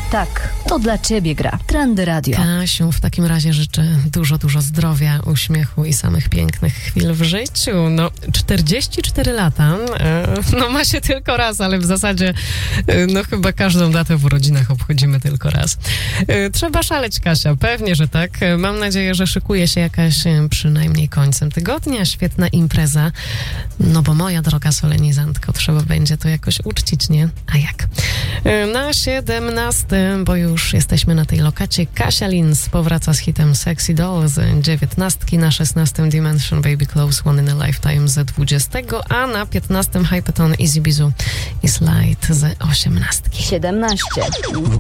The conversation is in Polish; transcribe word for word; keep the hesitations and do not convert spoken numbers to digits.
Tak, to dla ciebie gra. Trendy Radio. Kasiu, w takim razie życzę dużo, dużo zdrowia, uśmiechu i samych pięknych chwil w życiu. No, czterdzieści cztery lata, no ma się tylko raz, ale w zasadzie no chyba każdą datę w urodzinach obchodzimy tylko raz. Trzeba szaleć, Kasia, pewnie, że tak. Mam nadzieję, że szykuje się jakaś przynajmniej końcem tygodnia świetna impreza, no bo moja droga solenizantko, trzeba będzie to jakoś uczcić, nie? A jak? Na siedemnastym, bo już jesteśmy na tej lokacie, Kasia Lins powraca z hitem Sexy Doll z dziewiętnastki, na szesnastym Dimension Baby Close One in a Lifetime z dwudziestego, a na piętnastym Hypeton Easy Bizu i Slide z osiemnastki. siedemnaście.